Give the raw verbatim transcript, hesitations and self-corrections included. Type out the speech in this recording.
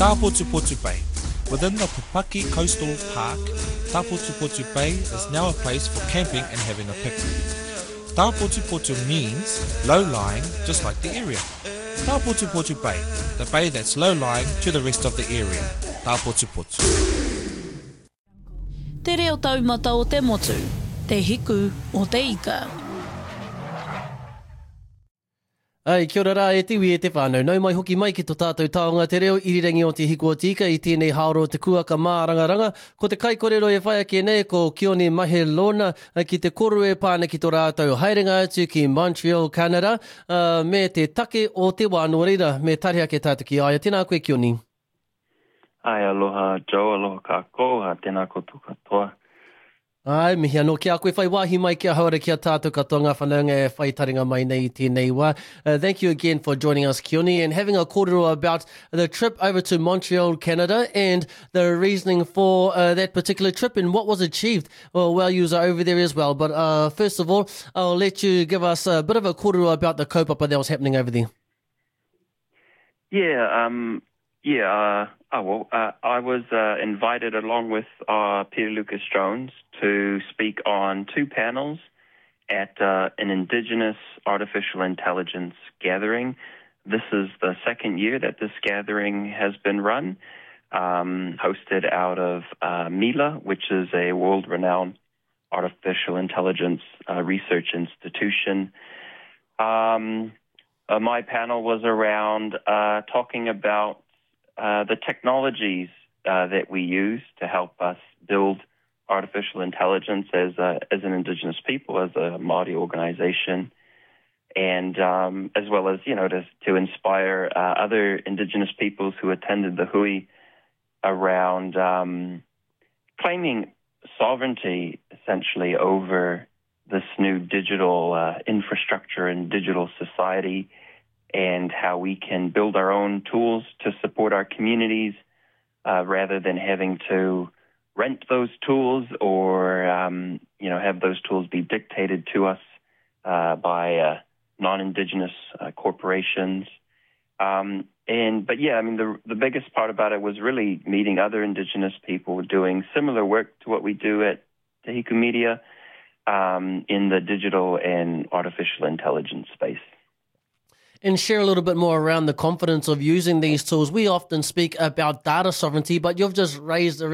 Tapotupotu Bay. Within the Pupaki Coastal Park, Tapotupotu Bay is now a place for camping and having a picnic. Tapotupotu means low-lying, just like the area. Tapotupotu Bay, the bay that's low-lying to the rest of the area. Tapotupotu. Te reo taumata o te motu, te hiku o te ika. Ai, kia ora rā, e tiwi e te whānau. Nau mai hoki mai ki tō tātou taonga te reo irirangi o te hiku o tika i tēnei haoro te kuaka mā rangaranga. Ko te kaikorero e whai ake nei, ko Kioni Mahelona ki te korue pāne ki tō rātou haerenga atu ki Montreal, Canada, uh, me te take o te wānua reira, me tariha ke tātou ki aia. Tēnā koe, Kioni. Ai, aloha Joe, aloha kākou, ha tēnā koutou katoa. Ai, mihi anō, kia koe whai wāhi mai kia haere kia tātou katoa ngā whanaunga e whai taringa mai nei tēnei wā. Uh, thank you again for joining us, Kioni, and having a kōrero about the trip over to Montreal, Canada, and the reasoning for uh, that particular trip and what was achieved well, while you were over there as well. But uh, first of all, I'll let you give us a bit of a kōrero about the kaupapa that was happening over there. Yeah, um, yeah, uh, oh, well, uh, I was uh, invited along with uh, Peter Lucas Jones to speak on two panels at uh, an Indigenous Artificial Intelligence gathering. This is the second year that this gathering has been run, um, hosted out of uh, Mila, which is a world-renowned artificial intelligence uh, research institution. Um, uh, my panel was around uh, talking about uh, the technologies uh, that we use to help us build artificial intelligence as a, as an Indigenous people, as a Māori organization, and um, as well as, you know, to, to inspire uh, other Indigenous peoples who attended the hui around um, claiming sovereignty, essentially, over this new digital uh, infrastructure and digital society, and how we can build our own tools to support our communities uh, rather than having to rent those tools or, um, you know, have those tools be dictated to us uh, by uh, non-Indigenous uh, corporations. Um, and, but yeah, I mean, the, the biggest part about it was really meeting other Indigenous people doing similar work to what we do at Te Hiku Media um, in the digital and artificial intelligence space. And share a little bit more around the confidence of using these tools. We often speak about data sovereignty, but you've just raised